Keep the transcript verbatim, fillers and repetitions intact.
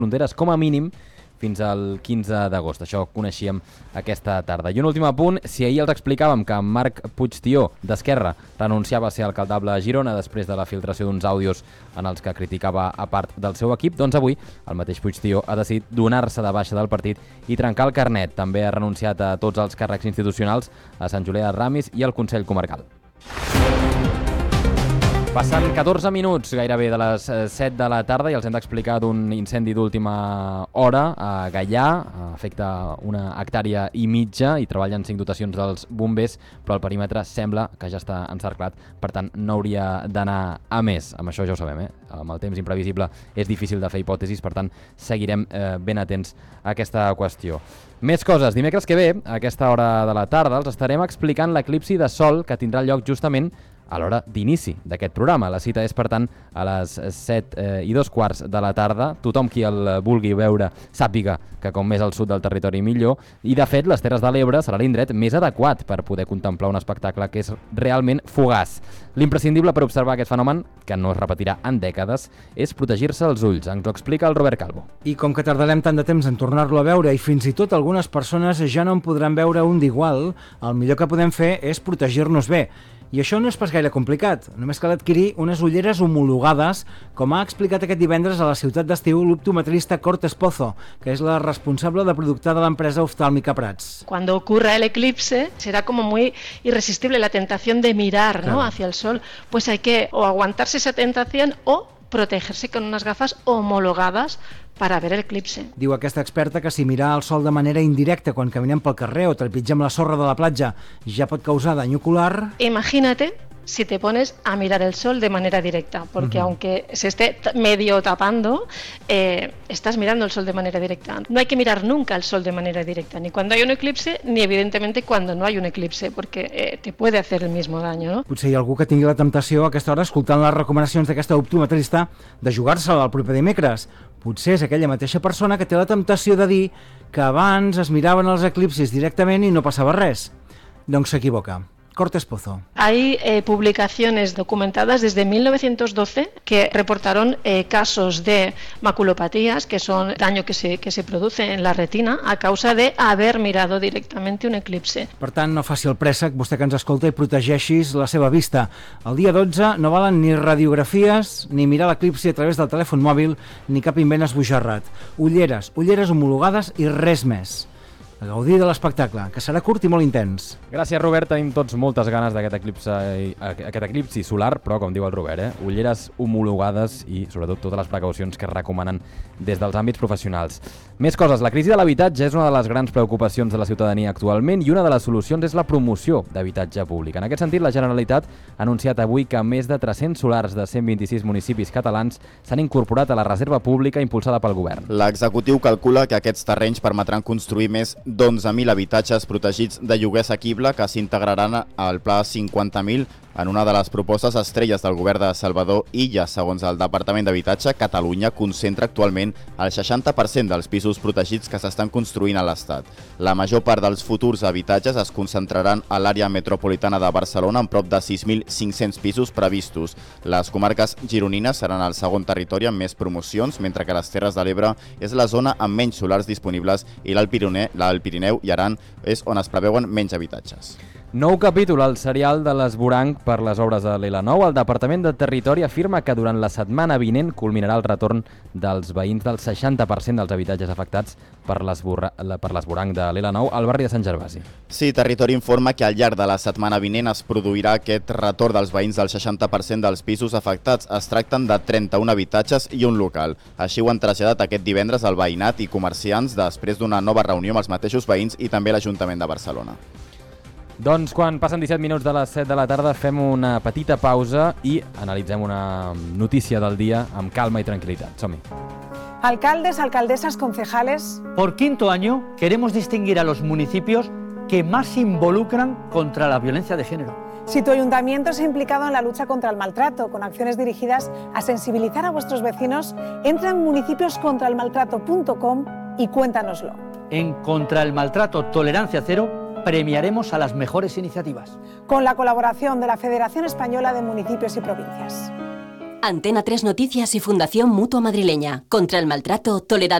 fronteres com a mínim fins al quinze d'agost. Això coneixíem aquesta tarda. I un últim apunt, si ahir els explicàvem que Marc Puigtió, d'Esquerra, renunciava a ser alcaldable a Girona després de la filtració d'uns àudios en els que criticava a part del seu equip, doncs avui el mateix Puigtió ha decidit donar-se de baixa del partit i trencar el carnet. També ha renunciat a tots els càrrecs institucionals a Sant Julià de Ramis i al Consell Comarcal. Passen catorze minuts gairebé de les set de la tarda i els hem d'explicar d'un incendi d'última hora a Gaià. Afecta una hectàrea i mitja i treballen cinc dotacions dels bombers, però el perímetre sembla que ja està encerclat, per tant no hauria d'anar a més. Amb això ja ho sabem, eh? Amb el temps imprevisible és difícil de fer hipòtesis, per tant seguirem eh, ben atents a aquesta qüestió. Més coses. Dimecres que ve, a aquesta hora de la tarda, els estarem explicant l'eclipsi de sol que tindrà lloc justament a l'hora d'inici d'aquest programa. La cita és, per tant, a les set eh, i dos quarts de la tarda. Tothom qui el vulgui veure sàpiga que com més al sud del territori millor. I, de fet, les Terres de l'Ebre serà l'indret més adequat per poder contemplar un espectacle que és realment fugaç. L'imprescindible per observar aquest fenomen, que no es repetirà en dècades, és protegir-se els ulls. Ens ho explica el Robert Calvo. I com que tardarem tant de temps en tornar-lo a veure i fins i tot algunes persones ja no en podran veure un d'igual, el millor que podem fer és protegir-nos bé. I això no és pas gaire complicat, només cal adquirir unes ulleres homologades, com ha explicat aquest divendres a la ciutat d'estiu l'optometrista Cortes Pozo, que és la responsable de producte de l'empresa Oftálmica Prats. Cuando ocurra el eclipse será como muy irresistible la tentación de mirar, ¿no?, hacia el sol, pues hay que o aguantarse esa tentación o protegerse con unas gafas homologadas para ver el eclipse. Diu aquesta experta que si mirar el sol de manera indirecta quan caminem pel carrer o trepitgem la sorra de la platja ja pot causar dany ocular. Imagínate si te pones a mirar el sol de manera directa, porque uh-huh. aunque se esté medio tapando, eh, estás mirando el sol de manera directa. No hay que mirar nunca el sol de manera directa, ni cuando hay un eclipse, ni evidentemente cuando no hay un eclipse, porque eh, te puede hacer el mismo daño, ¿no? Potser hi ha algú que tingui la temptació a aquesta hora, escoltant les recomanacions d'aquesta optometrista, de jugar-se-la el proper dimecres. Potser és aquella mateixa persona que té la temptació de dir que abans es miraven els eclipsis directament i no passava res. Doncs s'equivoca. Cortes Pozo. Hay eh, publicaciones documentadas desde mil novecientos doce que reportaron eh, casos de maculopatías, que son daño que se, que se produce en la retina a causa de haber mirado directamente un eclipse. Per tant, no faci el préssec, vostè que ens escolta, i protegeixis la seva vista. El dia dotze no valen ni radiografies, ni mirar l'eclipsi a través del telèfon mòbil, ni cap invent esbojarrat. Ulleres, ulleres homologades i res més. A gaudir de l'espectacle, que serà curt i molt intens. Gràcies, Robert. Tenim tots moltes ganes d'aquest eclipsi, aquest eclipsi solar, però, com diu el Robert, eh? ulleres homologades i, sobretot, totes les precaucions que es recomanen des dels àmbits professionals. Més coses. La crisi de l'habitatge és una de les grans preocupacions de la ciutadania actualment i una de les solucions és la promoció d'habitatge públic. En aquest sentit, la Generalitat ha anunciat avui que més de tres-cents solars de cent vint-i-sis municipis catalans s'han incorporat a la reserva pública impulsada pel govern. L'executiu calcula que aquests terrenys permetran construir més d'onze mil habitatges protegits de lloguer assequible que s'integraran al Pla cinquanta mil en una de les propostes estrelles del govern de Salvador Illa. Segons el Departament d'Habitatge, Catalunya concentra actualment el seixanta per cent dels pisos protegits que s'estan construint a l'Estat. La major part dels futurs habitatges es concentraran a l'àrea metropolitana de Barcelona amb prop de sis mil cinc-cents pisos previstos. Les comarques gironines seran el segon territori amb més promocions, mentre que les Terres de l'Ebre és la zona amb menys solars disponibles i l'Alt Pirineu, l'Alt Pirineu i Aran és on es preveuen menys habitatges. Nou capítol al serial de l'Esvoranc per les obres de l'L nou. El Departament de Territori afirma que durant la setmana vinent culminarà el retorn dels veïns del seixanta per cent dels habitatges afectats per l'Esvoranc de l'L nou al barri de Sant Gervasi. Sí, Territori informa que al llarg de la setmana vinent es produirà aquest retorn dels veïns del seixanta per cent dels pisos afectats. Es tracten de trenta-un habitatges i un local. Així ho han traslladat aquest divendres al veïnat i comerciants després d'una nova reunió amb els mateixos veïns i també l'Ajuntament de Barcelona. Doncs quan passen disset minuts de les set de la tarda fem una petita pausa i analitzem una notícia del dia amb calma i tranquil·litat. Som-hi. Alcaldes, alcaldesas, concejales. Por quinto año queremos distinguir a los municipios que más se involucran contra la violencia de género. Si tu ayuntamiento se ha implicado en la lucha contra el maltrato, con acciones dirigidas a sensibilizar a vuestros vecinos, entra en municipios contra el maltrato punto com y cuéntanoslo. En Contra el Maltrato Tolerancia Cero premiaremos a las mejores iniciativas. Con la colaboración de la Federación Española de Municipios y Provincias. Antena tres Noticias y Fundación Mutua Madrileña. Contra el maltrato, tolerancia.